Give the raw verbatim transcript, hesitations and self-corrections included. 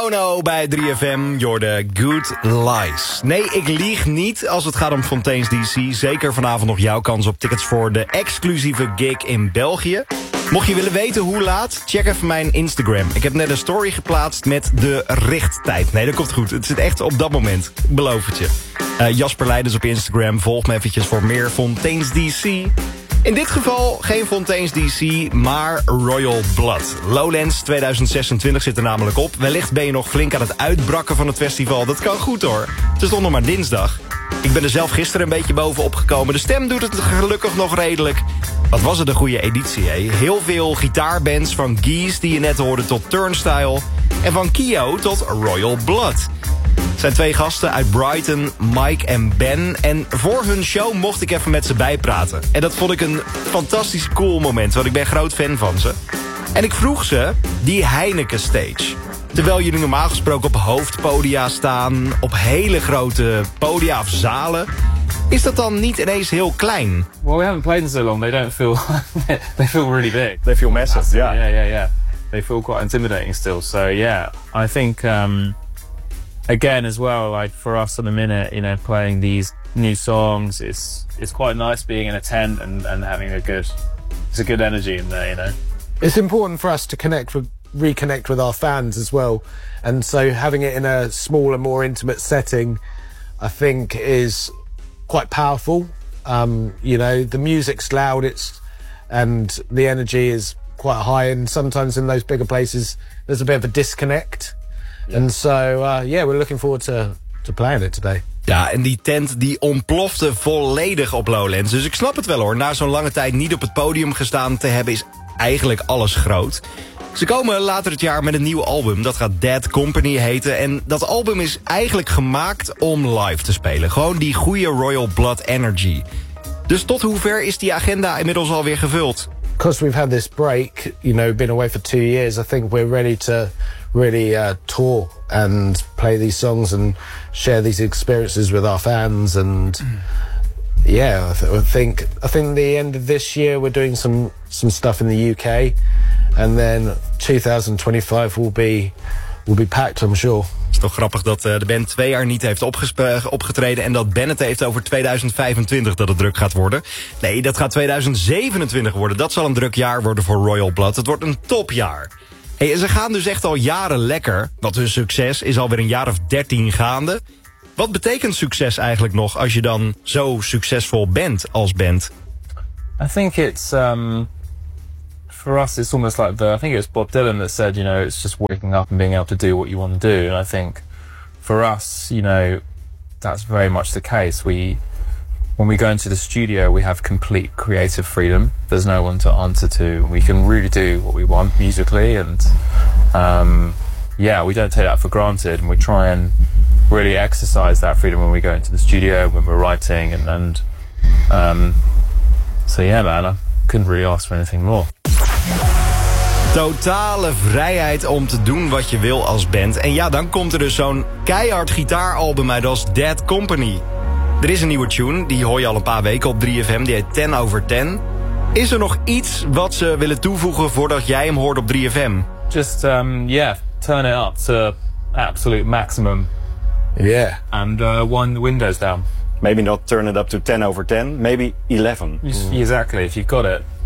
Bono bij drie F M, you're the Good Lies. Nee, ik lieg niet als het gaat om Fontaine's D C. Zeker vanavond nog jouw kans op tickets voor de exclusieve gig in België. Mocht je willen weten hoe laat, check even mijn Instagram. Ik heb net een story geplaatst met de richttijd. Nee, dat komt goed. Het zit echt op dat moment. Ik beloof het je. Uh, Jasper Leidens op Instagram. Volg me eventjes voor meer Fontaine's D C. In dit geval geen Fontaine's D C, maar Royal Blood. Lowlands tweeduizend zesentwintig zit er namelijk op. Wellicht ben je nog flink aan het uitbrakken van het festival. Dat kan goed hoor. Het is toch nog maar dinsdag. Ik ben er zelf gisteren een beetje bovenop gekomen. De stem doet het gelukkig nog redelijk. Wat was het een goede editie, hè? Heel veel gitaarbands, van Geese die je net hoorde tot Turnstile. En van Kio tot Royal Blood. Het zijn twee gasten uit Brighton, Mike en Ben. En voor hun show mocht ik even met ze bijpraten. En dat vond ik een fantastisch cool moment, want ik ben groot fan van ze. En ik vroeg ze die Heineken stage. Terwijl jullie normaal gesproken op hoofdpodia staan, op hele grote podia of zalen, is dat dan niet ineens heel klein? Well, we haven't played in so long. They don't feel. They feel really big. They feel massive. Yeah, yeah, yeah, yeah. They feel quite intimidating still. So yeah, I think um, again as well, like for us at the minute, you know, playing these new songs, it's it's quite nice being in a tent and, and having a good, it's a good energy in there, you know. It's important for us to connect with, reconnect with our fans as well, and so having it in a smaller, more intimate setting, I think is quite powerful. Um, you know, the music's loud, it's and the energy is quite high, and sometimes in those bigger places there's a bit of a disconnect. Yeah. And so uh, yeah, we're looking forward to to playing it today. Ja, en die tent die ontplofte volledig op Lowlands. Dus ik snap het wel hoor, na zo'n lange tijd niet op het podium gestaan te hebben is eigenlijk alles groot. Ze komen later het jaar met een nieuw album. Dat gaat Dead Company heten. En dat album is eigenlijk gemaakt om live te spelen. Gewoon die goede Royal Blood energy. Dus tot hoever is die agenda inmiddels alweer gevuld? Because we've had this break, you know, been away for two years, I think we're ready to really uh, tour and play these songs and share these experiences with our fans. And mm. yeah, I, th- I think I think the end of this year we're doing some some stuff in the U K, and then twenty twenty-five will be will be packed, I'm sure. Het is toch grappig dat uh, de band twee jaar niet heeft opgespe- opgetreden en dat Ben het heeft over tweeduizend vijfentwintig dat het druk gaat worden. Nee, dat gaat tweeduizend zevenentwintig worden. Dat zal een druk jaar worden voor Royal Blood. Het wordt een topjaar. Hey, en ze gaan dus echt al jaren lekker, want hun succes is alweer een jaar of dertien gaande. Wat betekent succes eigenlijk nog als je dan zo succesvol bent als band? I think it's um, for us it's almost like the I think it was Bob Dylan that said, you know, it's just waking up and being able to do what you want to do. And I think for us, you know, that's very much the case. We when we go into the studio, we have complete creative freedom. There's no one to answer to. We can really do what we want musically, and um, yeah, we don't take that for granted, and we try and really exercise that freedom when we go into the studio, when we're writing, and, and um, so yeah, man, I couldn't really ask for anything more. Totale vrijheid om te doen wat je wil als band. En ja, dan komt er dus zo'n keihard gitaaralbum uit als Dead Company. Er is een nieuwe tune, die hoor je al een paar weken op drie F M, die heet ten over ten. Is er nog iets wat ze willen toevoegen voordat jij hem hoort op drie F M? Just, um, yeah, turn it up to absolute maximum. Yeah. And uh, wind the windows down. Maybe not turn it up to ten over ten, maybe eleven. Mm. Exactly, if you've got it,